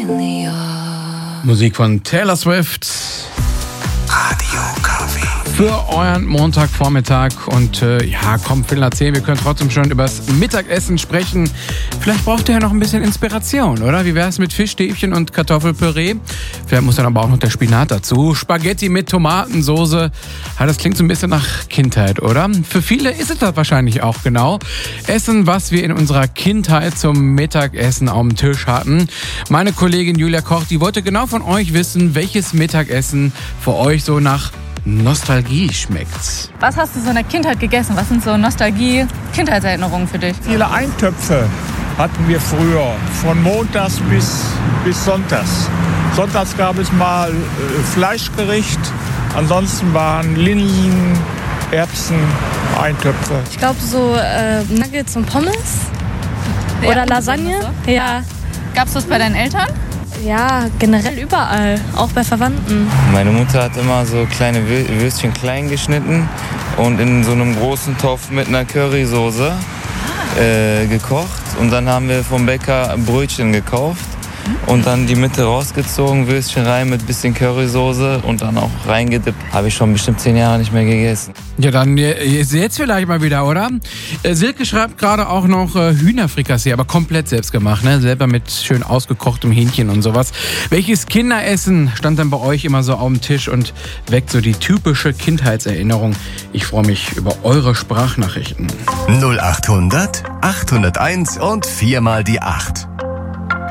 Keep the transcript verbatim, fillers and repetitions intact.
Musik von Taylor Swift. Radio K W. Für euren Montagvormittag. Und äh, ja, komm, Viertel nach zehn, wir können trotzdem schon über das Mittagessen sprechen. Vielleicht braucht ihr ja noch ein bisschen Inspiration, oder? Wie wär's mit Fischstäbchen und Kartoffelpüree? Vielleicht muss dann aber auch noch der Spinat dazu. Spaghetti mit Tomatensoße. Ja, das klingt so ein bisschen nach Kindheit, oder? Für viele ist es das wahrscheinlich auch genau. Essen, was wir in unserer Kindheit zum Mittagessen auf dem Tisch hatten. Meine Kollegin Julia Koch, die wollte genau von euch wissen, welches Mittagessen für euch so nach Nostalgie schmeckt. Was hast du so in der Kindheit gegessen? Was sind so Nostalgie-Kindheitserinnerungen für dich? Viele Eintöpfe hatten wir früher, von montags bis, bis sonntags. Sonntags gab es mal äh, Fleischgericht, ansonsten waren Linsen, Erbsen, Eintöpfe. Ich glaube so äh, Nuggets und Pommes Ja, oder Lasagne. so? Ja. Gab's das bei deinen Eltern? Ja, generell überall, auch bei Verwandten. Meine Mutter hat immer so kleine Wür- Würstchen klein geschnitten und in so einem großen Topf mit einer Currysoße äh, gekocht. Und dann haben wir vom Bäcker Brötchen gekauft und dann die Mitte rausgezogen, Würstchen rein mit bisschen Currysoße und dann auch reingedippt. Habe ich schon bestimmt zehn Jahre nicht mehr gegessen. Ja, dann äh, jetzt vielleicht mal wieder, oder? Äh, Silke schreibt gerade auch noch äh, Hühnerfrikassee, aber komplett selbst gemacht, ne? Selber mit schön ausgekochtem Hähnchen und sowas. Welches Kinderessen stand dann bei euch immer so auf dem Tisch und weckt so die typische Kindheitserinnerung? Ich freue mich über eure Sprachnachrichten. null acht hundert, achthunderteins und viermal die acht.